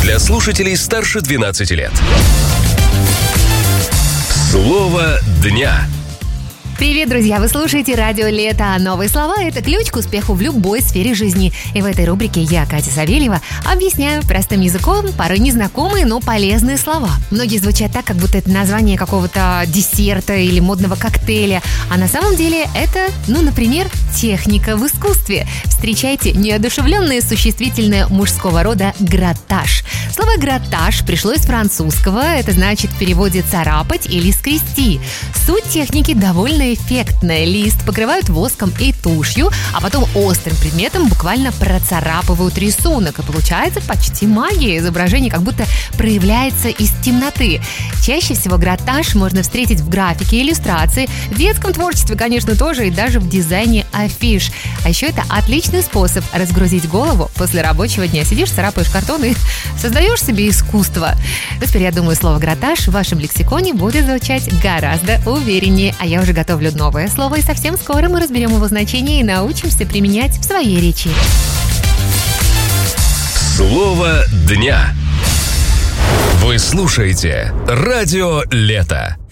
Для слушателей старше 12 лет. Слово дня. Привет, друзья! Вы слушаете «Радио Лето». Новые слова – это ключ к успеху в любой сфере жизни. И в этой рубрике я, Катя Савельева, объясняю простым языком порой незнакомые, но полезные слова. Многие звучат так, как будто это название какого-то десерта или модного коктейля. А на самом деле это, например, техника в искусстве. Встречайте неодушевленное существительное мужского рода «гратаж». Слово «гратаж» пришло из французского. Это значит в переводе «царапать» или «скрести». Суть техники довольно эффектная. Лист покрывают воском и тушью, а потом острым предметом буквально процарапывают рисунок. И получается почти магия. Изображение как будто проявляется из темноты. Чаще всего гратаж можно встретить в графике, иллюстрации, в детском творчестве, конечно, тоже, и даже в дизайне афиш. А еще это отличный способ разгрузить голову после рабочего дня. Сидишь, царапаешь картон и создаешь себе искусство. Теперь, я думаю, слово «гратаж» в вашем лексиконе будет звучать гораздо увереннее. А я уже готовлю новое слово, и совсем скоро мы разберем его значение и научимся применять в своей речи. Слово дня. Вы слушаете «Радио Лето».